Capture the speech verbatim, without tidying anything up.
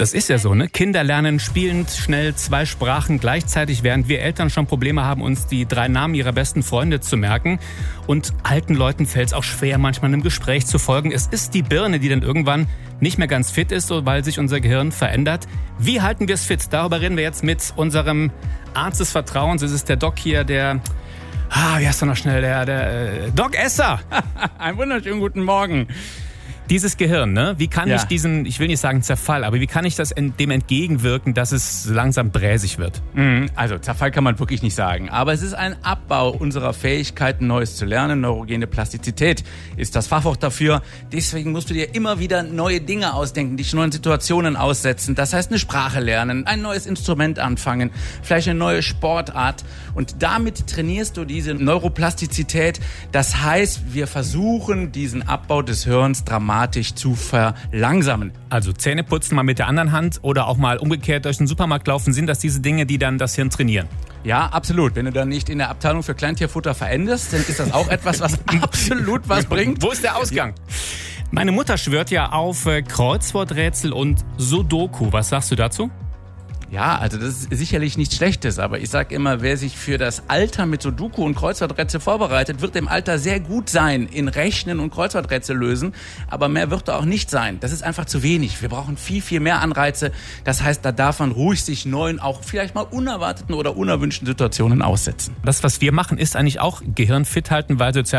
Das ist ja so, ne? Kinder lernen spielend schnell zwei Sprachen gleichzeitig, während wir Eltern schon Probleme haben, uns die drei Namen ihrer besten Freunde zu merken. Und alten Leuten fällt es auch schwer, manchmal einem Gespräch zu folgen. Es ist die Birne, die dann irgendwann nicht mehr ganz fit ist, weil sich unser Gehirn verändert. Wie halten wir es fit? Darüber reden wir jetzt mit unserem Arzt des Vertrauens. Es ist der Doc hier, der... Ah, wie heißt er noch schnell? Der, der äh, Doc Esser. Einen wunderschönen guten Morgen. Dieses Gehirn, ne? Wie kann ja. ich diesen, ich will nicht sagen Zerfall, aber wie kann ich das dem entgegenwirken, dass es langsam bräsig wird? Also Zerfall kann man wirklich nicht sagen, aber es ist ein Abbau unserer Fähigkeiten, Neues zu lernen. Neurogene Plastizität ist das Fachwort dafür. Deswegen musst du dir immer wieder neue Dinge ausdenken, dich neuen Situationen aussetzen. Das heißt, eine Sprache lernen, ein neues Instrument anfangen, vielleicht eine neue Sportart. Und damit trainierst du diese Neuroplastizität. Das heißt, wir versuchen, diesen Abbau des Hirns dramatisch zu verlangsamen. Also Zähne putzen mal mit der anderen Hand oder auch mal umgekehrt durch den Supermarkt laufen, sind das diese Dinge, die dann das Hirn trainieren? Ja, absolut. Wenn du dann nicht in der Abteilung für Kleintierfutter verendest, dann ist das auch etwas, was absolut was bringt. Wo ist der Ausgang? Meine Mutter schwört ja auf Kreuzworträtsel und Sudoku. Was sagst du dazu? Ja, also das ist sicherlich nichts Schlechtes, aber ich sag immer, wer sich für das Alter mit Sudoku und Kreuzworträtsel vorbereitet, wird im Alter sehr gut sein in Rechnen und Kreuzworträtsel lösen, aber mehr wird er auch nicht sein. Das ist einfach zu wenig. Wir brauchen viel, viel mehr Anreize. Das heißt, da darf man ruhig sich neuen, auch vielleicht mal unerwarteten oder unerwünschten Situationen aussetzen. Das, was wir machen, ist eigentlich auch Gehirn fit halten, weil sozial